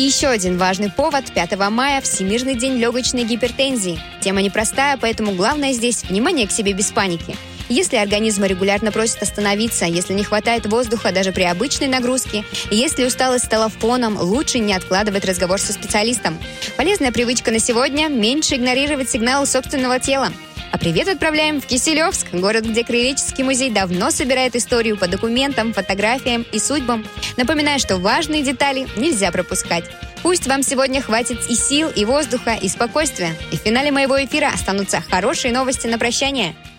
И еще один важный повод. 5 мая – Всемирный день легочной гипертензии. Тема непростая, поэтому главное здесь – внимание к себе без паники. Если организм регулярно просит остановиться, если не хватает воздуха даже при обычной нагрузке, если усталость стала фоном, лучше не откладывать разговор со специалистом. Полезная привычка на сегодня – меньше игнорировать сигналы собственного тела. А привет отправляем в Киселевск, город, где Краеведческий музей давно собирает историю по документам, фотографиям и судьбам. Напоминаю, что важные детали нельзя пропускать. Пусть вам сегодня хватит и сил, и воздуха, и спокойствия. И в финале моего эфира останутся хорошие новости на прощание.